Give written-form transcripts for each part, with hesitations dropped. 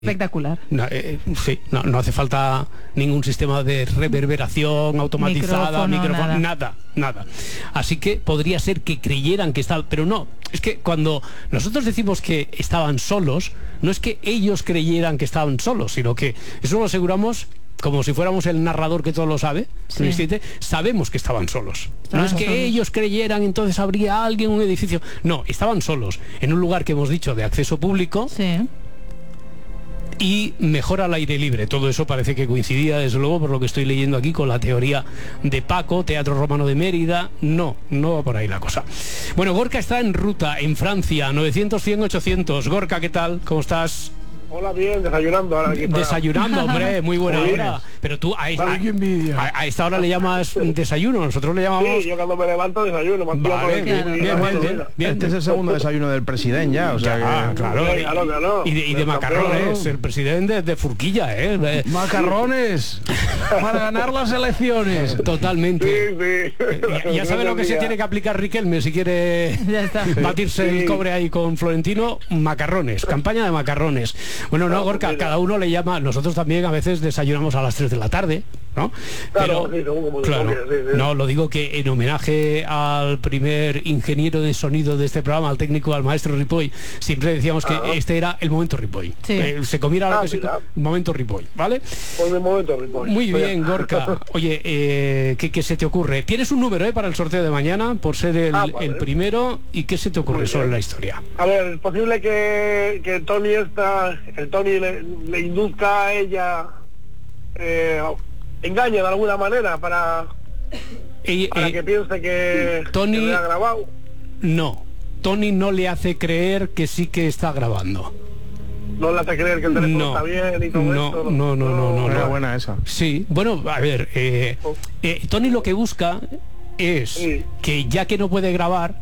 Espectacular. Sí, no hace falta ningún sistema de reverberación automatizada, micrófono, nada. Así que podría ser que creyeran que estaban, pero no, es que cuando nosotros decimos que estaban solos, no es que ellos creyeran que estaban solos, sino que eso lo aseguramos como si fuéramos el narrador que todo lo sabe, sí. Sabemos que estaban solos. No es que ellos creyeran, entonces habría alguien en un edificio. No, estaban solos, en un lugar que hemos dicho de acceso público. Sí. Y mejor al aire libre. Todo eso parece que coincidía, desde luego, por lo que estoy leyendo aquí, con la teoría de Paco, Teatro Romano de Mérida. No va por ahí la cosa. Bueno, Gorka está en ruta, en Francia, 900-100-800. Gorka, ¿qué tal? ¿Cómo estás? Hola, bien, desayunando ahora aquí. Desayunando, hombre, muy buena hora. Pero tú a esta hora le llamas desayuno, nosotros le llamamos... Sí, yo cuando me levanto desayuno. Vale, bien. Este es el segundo desayuno del presidente ya, o sea, claro. Y de macarrones, el presidente de Furquilla, Macarrones para ganar las elecciones. Totalmente. Sí. Ya sabe lo que se tiene que aplicar Riquelme si quiere batirse el cobre ahí con Florentino. Macarrones, campaña de macarrones. Bueno, no, Gorka, cada uno le llama. Nosotros también a veces desayunamos a las 3 de la tarde, ¿no? Claro, No, lo digo que en homenaje al primer ingeniero de sonido de este programa, al técnico, al maestro Ripoll, siempre decíamos que este era el momento Ripoll. Sí. Se comiera lo que se momento Ripoll, ¿vale? Pues el momento Ripoll. Muy bien, Gorka. Oye, ¿qué se te ocurre? Tienes un número para el sorteo de mañana, por ser el primero. ¿Y qué se te ocurre sobre la historia? A ver, es posible que el Tony le induzca a ella, engañe de alguna manera para que piense que Tony le ha grabado. No, Tony no le hace creer que sí que está grabando. No le hace creer que el teléfono está bien y todo esto. No, buena esa. Sí, bueno, a ver, Tony lo que busca es que, ya que no puede grabar,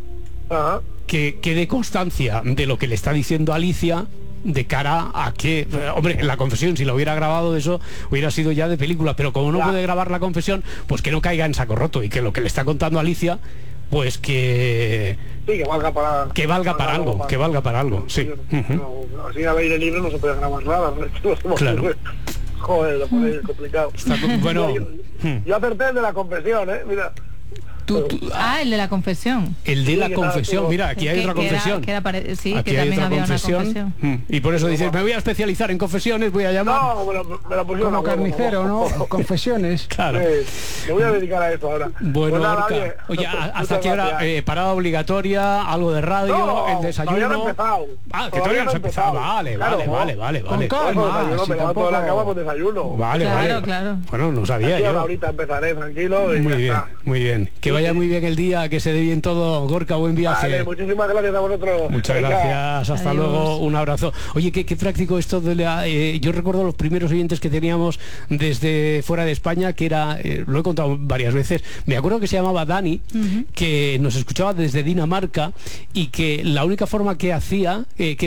que quede constancia de lo que le está diciendo Alicia, de cara a que, hombre, la confesión, si lo hubiera grabado, eso hubiera sido ya de película, pero como no puede grabar la confesión, pues que no caiga en saco roto, y que lo que le está contando Alicia, pues que valga para algo, sí. Así al aire libre no se puede grabar nada, ¿no? Claro. Joder, lo pone complicado. Bueno, yo acerté el de la confesión, mira. El de la confesión. El de la confesión, mira, aquí hay otra confesión. Sí, aquí que hay también otra había confesión. una confesión. Y por eso dices, me voy a especializar en confesiones, voy a llamar. No, me la pusieron como carnicero, ¿no? Confesiones. Claro. Me voy a dedicar a esto ahora. Bueno, pues nada, oye, ¿hasta qué hora? Parada obligatoria, algo de radio, el desayuno. Todavía no he empezado. Que todavía no has empezado. Vale. Con calma, me levanto de la cama con desayuno. Vale. Claro. Bueno, no sabía yo. Ahorita empezaré tranquilo. Muy bien. Que vaya muy bien el día, que se dé bien todo. Gorka, buen viaje. Vale, muchísimas gracias a vosotros. Muchas gracias, hasta luego, un abrazo. Oye, qué práctico esto de yo recuerdo los primeros oyentes que teníamos desde fuera de España, que era, lo he contado varias veces, me acuerdo que se llamaba Dani, que nos escuchaba desde Dinamarca, y que la única forma que hacía,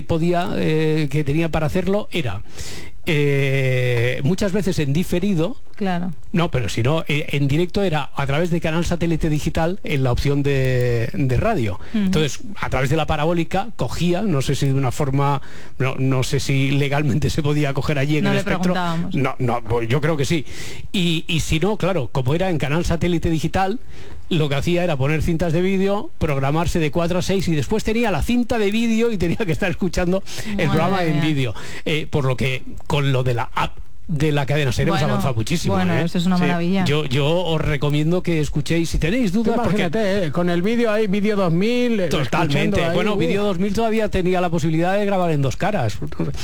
que tenía para hacerlo era muchas veces en diferido. Claro. No, pero si no, en directo era a través de canal satélite digital en la opción de radio. Entonces, a través de la parabólica cogía, no sé si de una forma, no sé si legalmente se podía coger allí en el espectro. No, pues yo creo que sí. Y si no, claro, como era en canal satélite digital, lo que hacía era poner cintas de vídeo, programarse de 4 a 6, y después tenía la cinta de vídeo y tenía que estar escuchando el programa en vídeo. Por lo que con lo de la app de la cadena SER hemos avanzado muchísimo. Bueno, eso es una maravilla. Yo os recomiendo que escuchéis, si tenéis dudas, porque con el vídeo hay vídeo 2000. Totalmente. Bueno, vídeo 2000 todavía tenía la posibilidad de grabar en dos caras.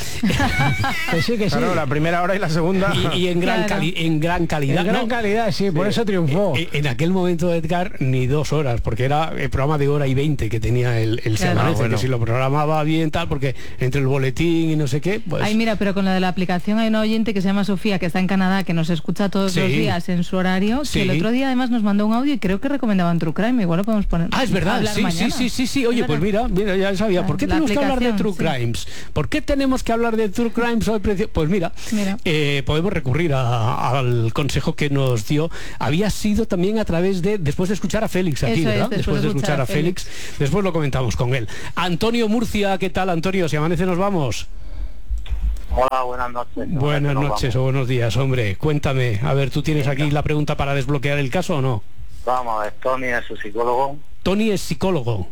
que sí. Claro, la primera hora y la segunda. Y en gran calidad. En gran calidad, sí, por eso triunfó. En aquel momento, Edgar, ni 2 horas, porque era el programa de 1:20 que tenía el Semanece, que si lo programaba bien, tal, porque entre el boletín y no sé qué, pues... Ay, mira, pero con la de la aplicación hay una oyente que se llama Sofía, que está en Canadá, que nos escucha todos los días en su horario, que el otro día además nos mandó un audio y creo que recomendaban True Crime. Igual lo podemos poner. Es verdad, sí. Oye, pues mira, ya sabía. ¿Por qué tenemos que hablar de True Crimes? ¿Por qué tenemos que hablar de True Crimes hoy? Pues mira. Podemos recurrir al consejo que nos dio. Había sido también a través de, después de escuchar a Félix aquí, ¿verdad? Después de escuchar a Félix. Después lo comentamos con él. Antonio Murcia, ¿qué tal, Antonio? Si amanece nos vamos. Hola, buenas noches. Buenas noches o buenos días, hombre. Cuéntame, a ver, ¿tú tienes aquí la pregunta para desbloquear el caso o no? Vamos a ver, Tony es su psicólogo. Tony es psicólogo.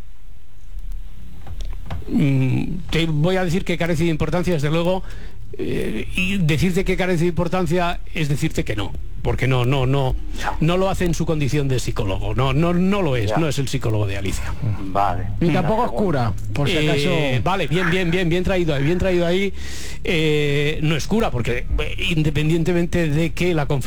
Te voy a decir que carece de importancia, desde luego, y decirte que carece de importancia es decirte que no, porque no lo hace en su condición de psicólogo, no lo es, no es el psicólogo de Alicia. Vale. Y tampoco es cura, por si acaso. Vale, bien traído ahí. No es cura, porque independientemente de que la confesión